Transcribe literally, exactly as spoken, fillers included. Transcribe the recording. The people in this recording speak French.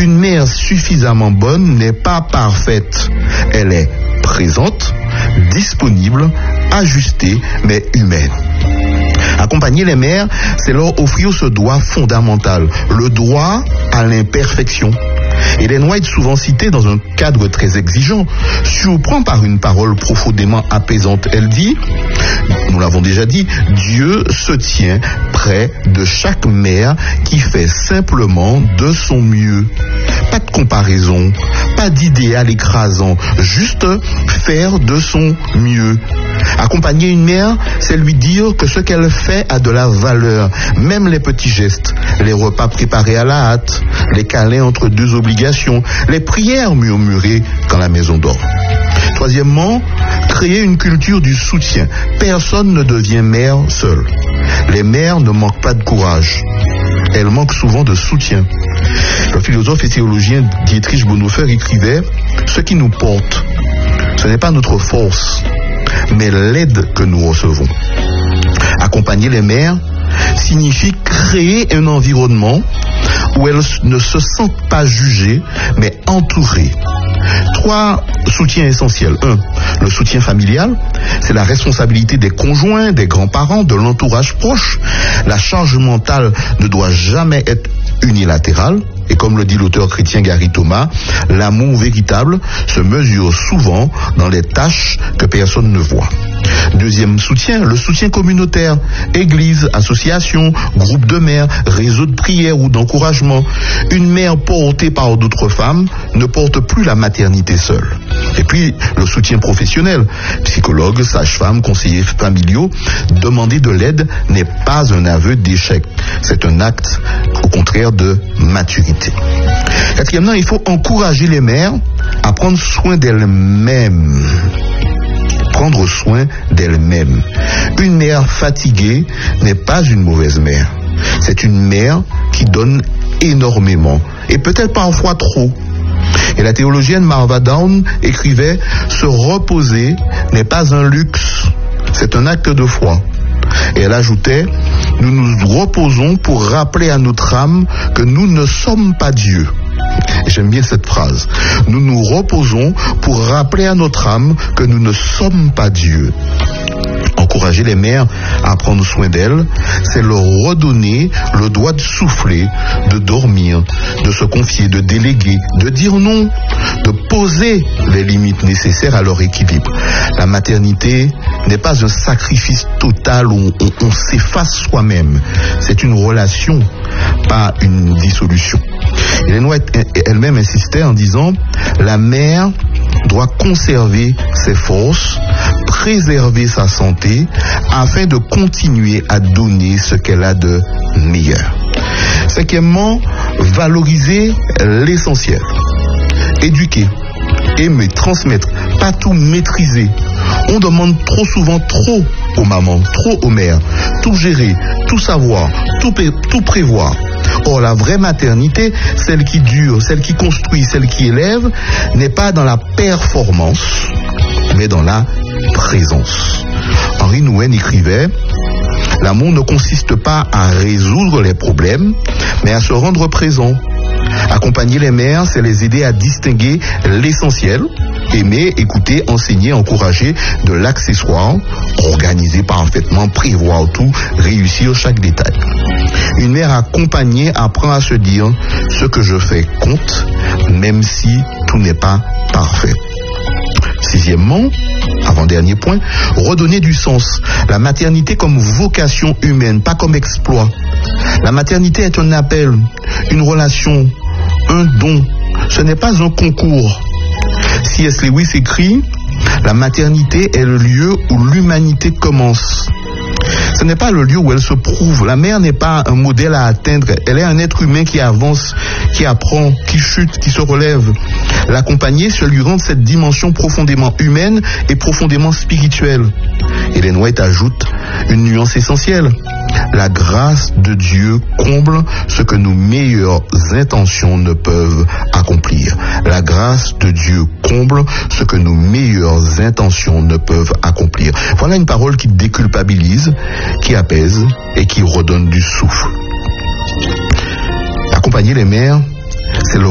Une mère suffisamment bonne n'est pas parfaite. Elle est présente, disponible, ajustée, mais humaine. Accompagner les mères, c'est leur offrir ce droit fondamental, le droit à l'imperfection. Ellen White, souvent citée dans un cadre très exigeant, surprend par une parole profondément apaisante. Elle dit, nous l'avons déjà dit, Dieu se tient près de chaque mère qui fait simplement de son mieux. Pas de comparaison, pas d'idéal écrasant, juste faire de son mieux. Accompagner une mère, c'est lui dire que ce qu'elle fait a de la valeur, même les petits gestes, les repas préparés à la hâte, les câlins entre deux obligations, les prières murmurées quand la maison dort. Troisièmement, créer une culture du soutien. Personne ne devient mère seule. Les mères ne manquent pas de courage. Elles manquent souvent de soutien. Le philosophe et théologien Dietrich Bonhoeffer écrivait « Ce qui nous porte, ce n'est pas notre force, mais l'aide que nous recevons. » Accompagner les mères signifie créer un environnement où elles ne se sentent pas jugées, mais entourées. Trois soutiens essentiels. Un, le soutien familial, c'est la responsabilité des conjoints, des grands-parents, de l'entourage proche. La charge mentale ne doit jamais être unilatérale. Et comme le dit l'auteur chrétien Gary Thomas, l'amour véritable se mesure souvent dans les tâches que personne ne voit. Deuxième soutien, le soutien communautaire, église, association, groupe de mères, réseau de prière ou d'encouragement. Une mère portée par d'autres femmes ne porte plus la maternité seule. Et puis, le soutien professionnel, psychologue, sage-femme, conseillers familiaux, demander de l'aide n'est pas un aveu d'échec. C'est un acte, au contraire, de maturité. Quatrièmement, il faut encourager les mères à prendre soin d'elles-mêmes. Prendre soin d'elle-même. Une mère fatiguée n'est pas une mauvaise mère. C'est une mère qui donne énormément, et peut-être parfois trop. Et la théologienne Marva Down écrivait « Se reposer n'est pas un luxe, c'est un acte de foi ». Et elle ajoutait « Nous nous reposons pour rappeler à notre âme que nous ne sommes pas Dieu ». J'aime bien cette phrase. Nous nous reposons pour rappeler à notre âme que nous ne sommes pas Dieu. Encourager les mères à prendre soin d'elles, c'est leur redonner le droit de souffler, de dormir, de se confier, de déléguer, de dire non, de poser les limites nécessaires à leur équilibre. La maternité n'est pas un sacrifice total où on, on s'efface soi-même. C'est une relation, pas une dissolution. Ellen White elle-même insistait en disant « La mère doit conserver ses forces, préserver sa santé, afin de continuer à donner ce qu'elle a de meilleur. » Cinquièmement, valoriser l'essentiel. Éduquer, aimer, transmettre, pas tout maîtriser. On demande trop souvent trop aux mamans, trop aux mères, tout gérer, tout savoir, tout, tout prévoir. Or, la vraie maternité, celle qui dure, celle qui construit, celle qui élève, n'est pas dans la performance, mais dans la présence. Henri Nouwen écrivait « L'amour ne consiste pas à résoudre les problèmes, mais à se rendre présent. Accompagner les mères, c'est les aider à distinguer l'essentiel, aimer, écouter, enseigner, encourager de l'accessoire, organiser parfaitement, prévoir tout, réussir chaque détail. Une mère accompagnée apprend à se dire « ce que je fais compte, même si tout n'est pas parfait ». Sixièmement, avant-dernier point, redonner du sens. La maternité comme vocation humaine, pas comme exploit. La maternité est un appel, une relation, un don. Ce n'est pas un concours. C S Lewis écrit « La maternité est le lieu où l'humanité commence ». Ce n'est pas le lieu où elle se prouve. La mère n'est pas un modèle à atteindre. Elle est un être humain qui avance, qui apprend, qui chute, qui se relève. L'accompagner, c'est lui rendre cette dimension profondément humaine et profondément spirituelle. Ellen White ajoute une nuance essentielle. La grâce de Dieu comble ce que nos meilleures intentions ne peuvent accomplir. La grâce de Dieu comble ce que nos meilleures intentions ne peuvent accomplir. Voilà une parole qui déculpabilise, qui apaise et qui redonne du souffle. Accompagner les mères, c'est leur